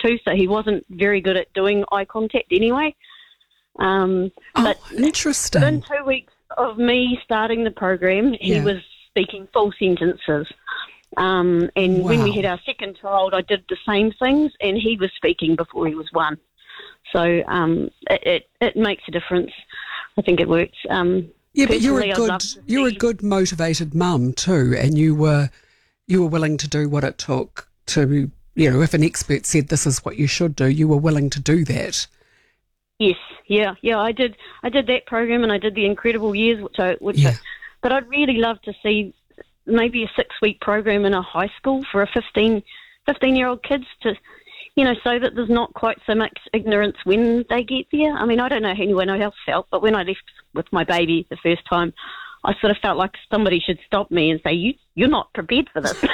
too, so he wasn't very good at doing eye contact anyway. But interesting. within 2 weeks of me starting the program, he was speaking full sentences. And when we had our second child, I did the same things, and he was speaking before he was one. So it makes a difference. I think it works. But you're a good motivated mum too, and you were willing to do what it took to, if an expert said this is what you should do, you were willing to do that. Yes, yeah, I did that program, and I did the Incredible Years, but I'd really love to see maybe a 6-week program in a high school for a 15-year-old kids to, so that there's not quite so much ignorance when they get there. I mean, I don't know how anyone else felt, but when I left with my baby the first time, I sort of felt like somebody should stop me and say, you're not prepared for this.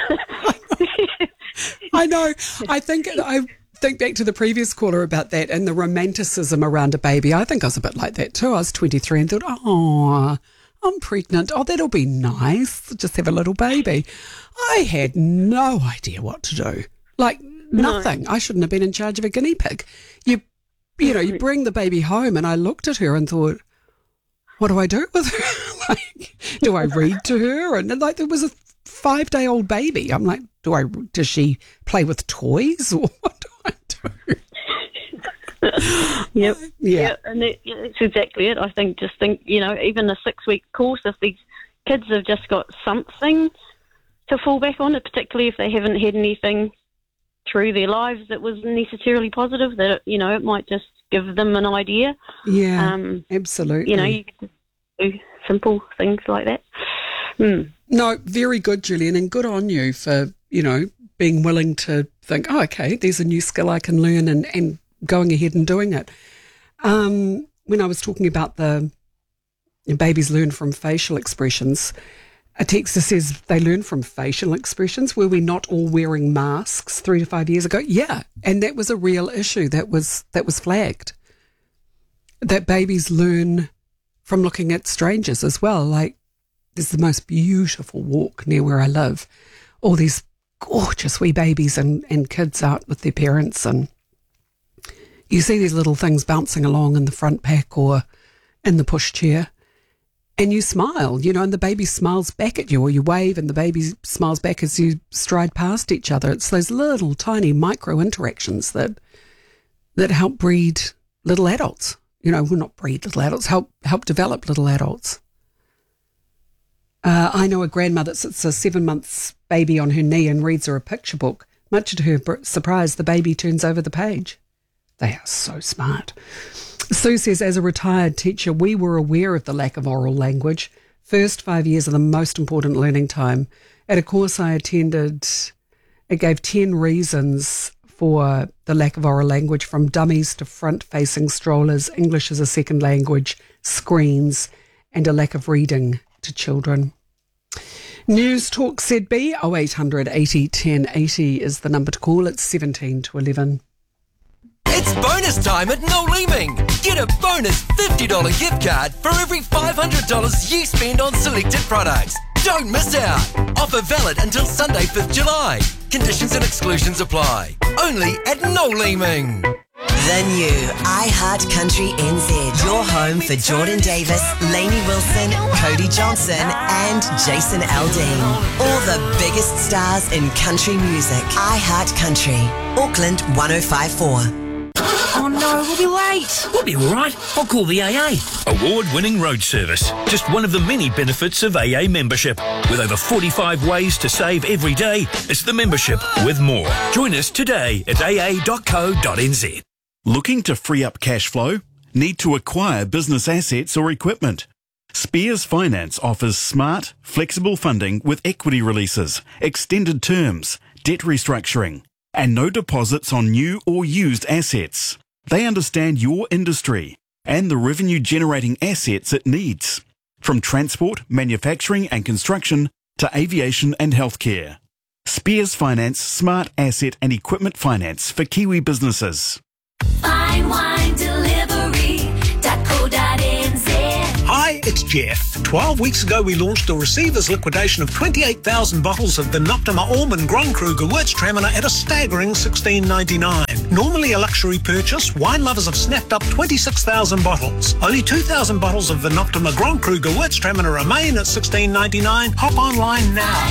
I know. I think back to the previous caller about that and the romanticism around a baby. I think I was a bit like that too. I was 23 and thought, oh, I'm pregnant. Oh, that'll be nice. Just have a little baby. I had no idea what to do. Like nothing. No. I shouldn't have been in charge of a guinea pig. You bring the baby home, and I looked at her and thought, what do I do with her? Do I read to her? And there was a 5-day-old baby. I'm like, does she play with toys, or what do I do? Yep. Yeah, and that's exactly it. I think even a 6-week course, if these kids have just got something to fall back on, particularly if they haven't had anything through their lives that was necessarily positive, that it might just give them an idea. Yeah, absolutely. You can do simple things like that. No, very good, Julian, and good on you for being willing to think, oh, okay, there's a new skill I can learn, and going ahead and doing it. When I was talking about the babies learn from facial expressions, a texter says they learn from facial expressions. Were we not all wearing masks 3 to 5 years ago? Yeah, and that was a real issue that was flagged. That babies learn from looking at strangers as well. Like, there's the most beautiful walk near where I live. All these gorgeous wee babies and kids out with their parents, and you see these little things bouncing along in the front pack or in the pushchair, and you smile, and the baby smiles back at you, or you wave and the baby smiles back as you stride past each other. It's those little tiny micro interactions that help breed little adults. Well, not breed little adults, help develop little adults. I know a grandma that sits a 7-month baby on her knee and reads her a picture book. Much to her surprise, the baby turns over the page. They are so smart. Sue says, as a retired teacher, we were aware of the lack of oral language. First 5 years are the most important learning time. At a course I attended, it gave 10 reasons for the lack of oral language, from dummies to front-facing strollers, English as a second language, screens, and a lack of reading to children. News Talk ZB 0800 80 1080 is the number to call. It's 17 to 11. It's bonus time at Noel Leeming. Get a bonus $50 gift card for every $500 you spend on selected products. Don't miss out. Offer valid until Sunday, 5th July. Conditions and exclusions apply. Only at Noel Leeming. The new iHeart Country NZ. Your home for Jordan Davis, Lainey Wilson, Cody Johnson and Jason Aldean. All the biggest stars in country music. iHeart Country. Auckland 105.4. Oh no, we'll be late. We'll be all right. I'll call the AA. Award-winning road service. Just one of the many benefits of AA membership. With over 45 ways to save every day, it's the membership with more. Join us today at aa.co.nz. Looking to free up cash flow? Need to acquire business assets or equipment? Spears Finance offers smart, flexible funding with equity releases, extended terms, debt restructuring, and no deposits on new or used assets. They understand your industry and the revenue-generating assets it needs, from transport, manufacturing and construction to aviation and healthcare. Spears Finance smart asset and equipment finance for Kiwi businesses. Fine wine delivery.co.nz. Hi, it's Jeff. 12 weeks ago we launched a receiver's liquidation of 28,000 bottles of the Noptima Almond Gronkrug Gewürztraminer at a staggering $16.99. Normally a luxury purchase, wine lovers have snapped up 26,000 bottles. Only 2,000 bottles of the Noptima Gronkrug Gewürztraminer remain at $16.99. Hop online now.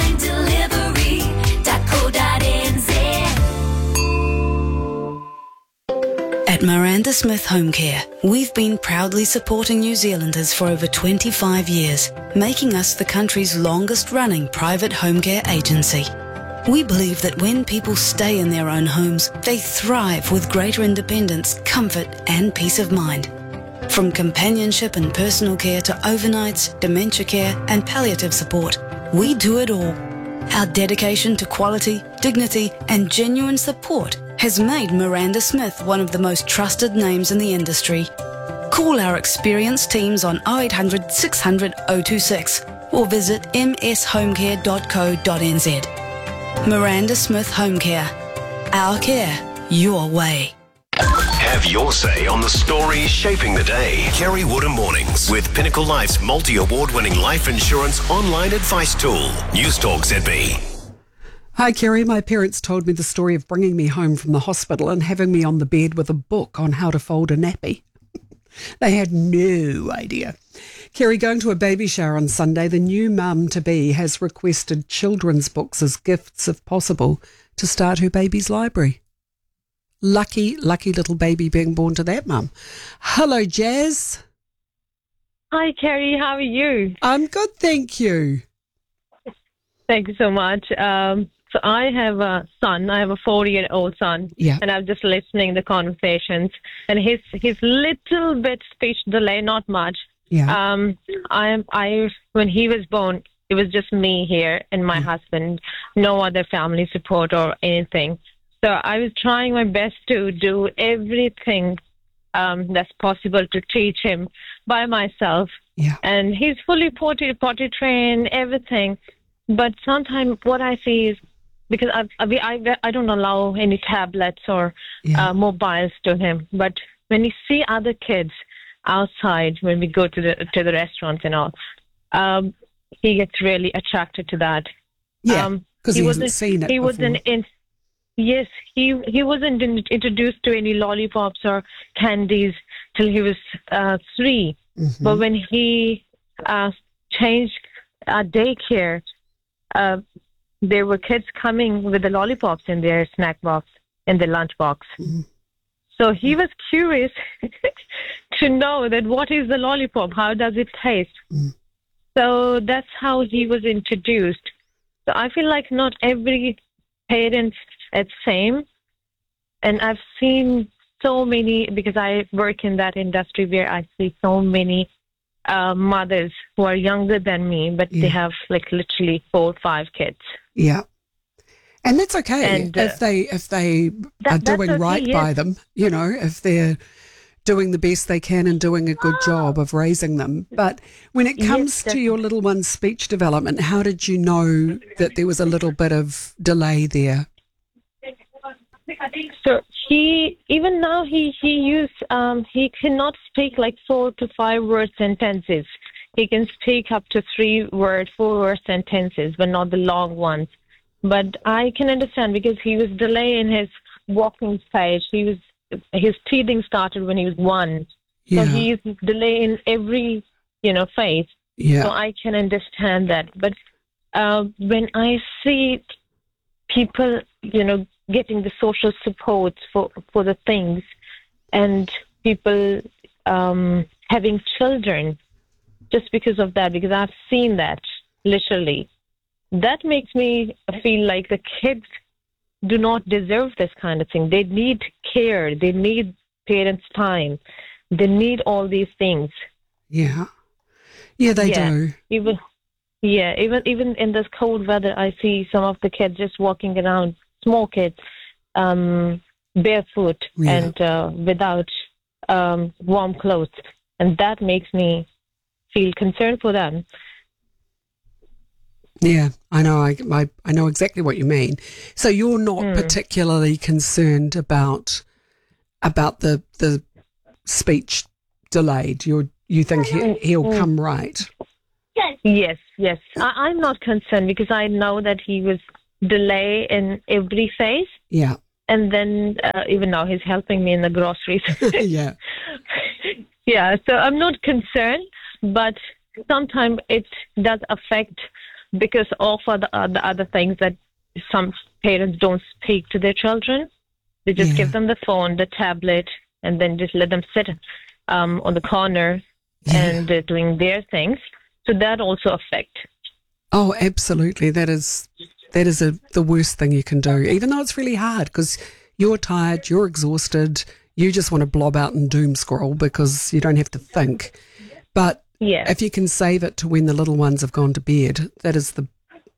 At Miranda Smith Home Care, we've been proudly supporting New Zealanders for over 25 years, making us the country's longest-running private home care agency. We believe that when people stay in their own homes, they thrive with greater independence, comfort and peace of mind. From companionship and personal care to overnights, dementia care and palliative support, we do it all. Our dedication to quality, dignity and genuine support has made Miranda Smith one of the most trusted names in the industry. Call our experienced teams on 0800 600 026 or visit mshomecare.co.nz. Miranda Smith Home Care. Our care, your way. Have your say on the stories shaping the day. Kerry Wood Mornings with Pinnacle Life's multi-award-winning life insurance online advice tool. News Talk ZB. Hi, Kerry. My parents told me the story of bringing me home from the hospital and having me on the bed with a book on how to fold a nappy. They had no idea. Kerry, going to a baby shower on Sunday, the new mum-to-be has requested children's books as gifts, if possible, to start her baby's library. Lucky, lucky little baby being born to that mum. Hello, Jazz. Hi, Kerry. How are you? I'm good, thank you. Thank you so much. So I have a son. I have a 4-year-old son. Yeah. And I'm just listening to the conversations. And his little bit speech delay, not much. Yeah. When he was born, it was just me here and my husband, no other family support or anything. So I was trying my best to do everything that's possible to teach him by myself. Yeah. And he's fully potty trained, everything. But sometimes what I see is, because I don't allow any tablets or mobiles to him. But when you see other kids outside, when we go to the restaurants and all, he gets really attracted to that. Yeah, because he hasn't seen it before. He wasn't introduced to any lollipops or candies till he was 3. Mm-hmm. But when he changed daycare, there were kids coming with the lollipops in their snack box, in their lunch box. Mm-hmm. So he was curious to know that what is the lollipop, how does it taste? Mm-hmm. So that's how he was introduced. So I feel like not every parent is the same. And I've seen so many, because I work in that industry where I see so many mothers who are younger than me, but they have like literally 4 or 5 kids. Yeah. And that's okay and, if they are doing okay, right by them, you know, if they're doing the best they can and doing a good job of raising them. But when it comes to your little one's speech development, how did you know that there was a little bit of delay there? So he cannot speak like 4 to 5 word sentences. He can speak up to 4 word sentences, but not the long ones. But I can understand because he was delayed in his walking stage. His teething started when he was 1. Yeah. So he's delayed in every, phase. Yeah. So I can understand that. But when I see people, getting the social support for the things, and people having children just because of that, because I've seen that literally, that makes me feel like the kids do not deserve this kind of thing. They need care. They need parents' time. They need all these things. Yeah. Yeah, they do. Even in this cold weather, I see some of the kids just walking around, small kids, barefoot and without warm clothes. And that makes me feel concerned for them. Yeah, I know. I know exactly what you mean. So you're not particularly concerned about the speech delayed. You're you think he'll come right? Yes. I'm not concerned because I know that he was delay in every phase. Yeah. And then even now he's helping me in the groceries. Yeah. Yeah, so I'm not concerned, but sometimes it does affect because of the other things that some parents don't speak to their children. They just give them the phone, the tablet, and then just let them sit on the corner and they're doing their things. So that also affects. Oh, absolutely. That is the worst thing you can do, even though it's really hard because you're tired, you're exhausted, you just want to blob out and doom scroll because you don't have to think. But if you can save it to when the little ones have gone to bed, that is and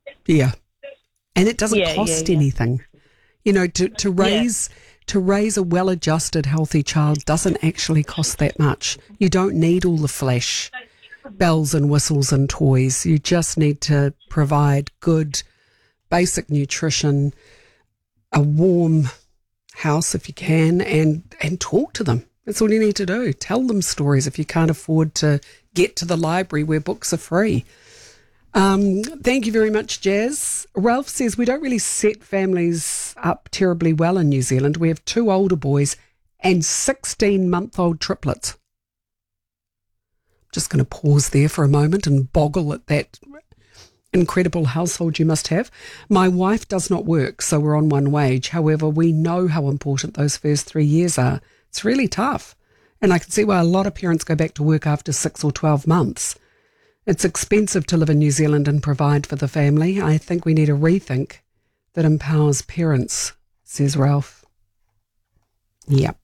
it doesn't cost anything. You know, to raise a well-adjusted, healthy child doesn't actually cost that much. You don't need all the flash, bells and whistles and toys. You just need to provide good, basic nutrition, a warm house if you can, and talk to them. That's all you need to do. Tell them stories if you can't afford to get to the library where books are free. Thank you very much, Jazz. Ralph says we don't really set families up terribly well in New Zealand. We have 2 older boys and 16-month-old triplets. Just going to pause there for a moment and boggle at that incredible household you must have. My wife does not work, so we're on one wage. However, we know how important those first 3 years are. It's really tough. And I can see why a lot of parents go back to work after 6 or 12 months. It's expensive to live in New Zealand and provide for the family. I think we need a rethink that empowers parents, says Ralph. Yep.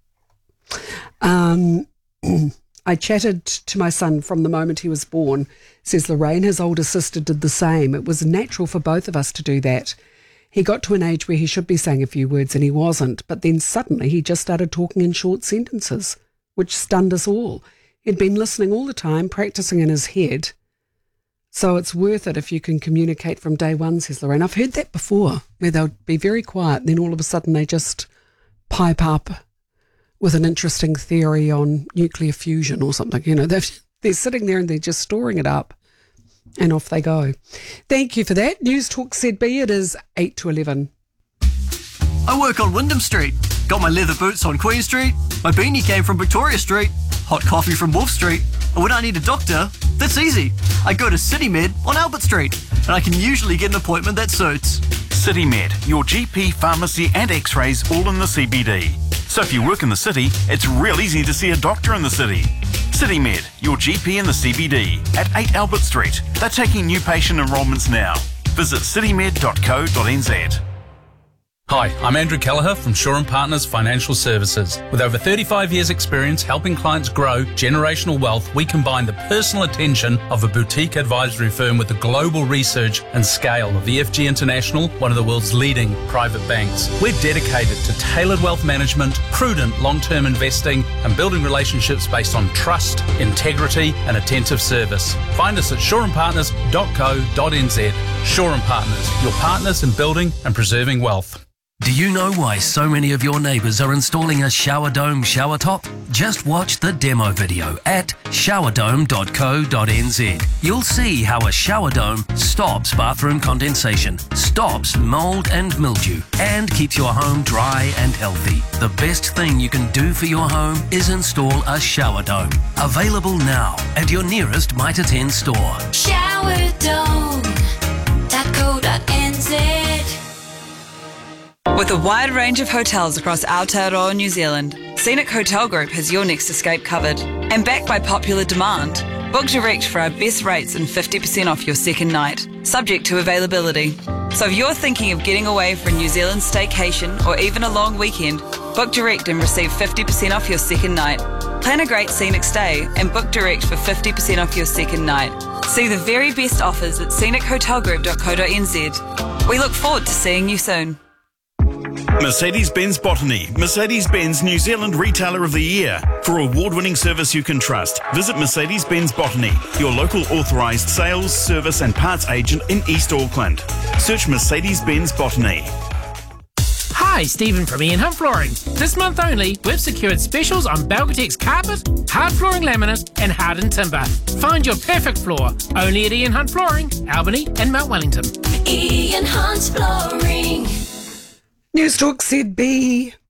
I chatted to my son from the moment he was born, says Lorraine. His older sister did the same. It was natural for both of us to do that. He got to an age where he should be saying a few words and he wasn't, but then suddenly he just started talking in short sentences, which stunned us all. He'd been listening all the time, practicing in his head. So it's worth it if you can communicate from day one, says Lorraine. I've heard that before, where they'll be very quiet and then all of a sudden they just pipe up with an interesting theory on nuclear fusion or something. You know, they're sitting there and they're just storing it up and off they go. Thank you for that. News Talk ZB, it is 8 to 11. I work on Wyndham Street. Got my leather boots on Queen Street. My beanie came from Victoria Street. Hot coffee from Wolf Street. And when I need a doctor, that's easy. I go to CityMed on Albert Street, and I can usually get an appointment that suits. CityMed, your GP, pharmacy and x-rays all in the CBD. So if you work in the city, it's real easy to see a doctor in the city. CityMed, your GP in the CBD at 8 Albert Street. They're taking new patient enrolments now. Visit citymed.co.nz. Hi, I'm Andrew Kelleher from Shaw & Partners Financial Services. With over 35 years' experience helping clients grow generational wealth, we combine the personal attention of a boutique advisory firm with the global research and scale of EFG International, one of the world's leading private banks. We're dedicated to tailored wealth management, prudent long-term investing, and building relationships based on trust, integrity, and attentive service. Find us at shawandpartners.co.nz. Shaw & Partners, your partners in building and preserving wealth. Do you know why so many of your neighbours are installing a shower dome shower top? Just watch the demo video at showerdome.co.nz. You'll see how a shower dome stops bathroom condensation, stops mould and mildew, and keeps your home dry and healthy. The best thing you can do for your home is install a shower dome. Available now at your nearest Mitre 10 store. Showerdome.co.nz. With a wide range of hotels across Aotearoa, New Zealand, Scenic Hotel Group has your next escape covered. And backed by popular demand, book direct for our best rates and 50% off your second night, subject to availability. So if you're thinking of getting away for a New Zealand staycation or even a long weekend, book direct and receive 50% off your second night. Plan a great scenic stay and book direct for 50% off your second night. See the very best offers at scenichotelgroup.co.nz. We look forward to seeing you soon. Mercedes-Benz Botany, Mercedes-Benz New Zealand Retailer of the Year. For award-winning service you can trust, visit Mercedes-Benz Botany, your local authorised sales, service and parts agent in East Auckland. Search Mercedes-Benz Botany. Hi, Hi, Stephen from Ian Hunt Flooring. This month only, we've secured specials on Belgatex carpet, hard flooring laminate and hardened timber. Find your perfect floor only at Ian Hunt Flooring, Albany and Mount Wellington. Ian Hunt Flooring. News Talk ZB.